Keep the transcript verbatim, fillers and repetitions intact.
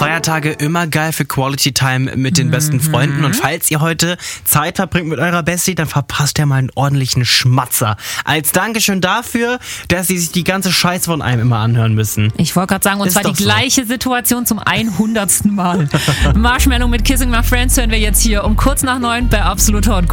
Feiertage immer geil für Quality Time mit den besten Freunden. Und falls ihr heute Zeit verbringt mit eurer Bestie, dann verpasst ihr mal einen ordentlichen Schmatzer. Als Dankeschön dafür, dass sie sich die ganze Scheiße von einem immer anhören müssen. Ich wollte gerade sagen, und Ist zwar die doch so. gleiche Situation zum hundertsten Mal. Marshmallow mit Kissing My Friends hören wir jetzt hier um kurz nach neun bei Absolut Hardcore.